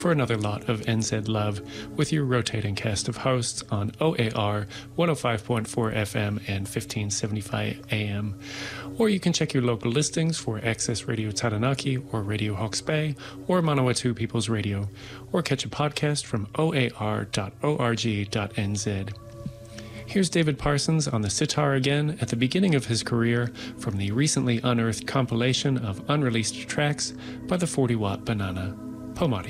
for another lot of NZ love with your rotating cast of hosts on OAR 105.4 FM and 1575 AM. Or you can check your local listings for Access Radio Taranaki or Radio Hawke's Bay or Manawatu People's Radio, or catch a podcast from oar.org.nz. Here's David Parsons on the sitar again at the beginning of his career from the recently unearthed compilation of unreleased tracks by the 40 Watt Banana. Pomari.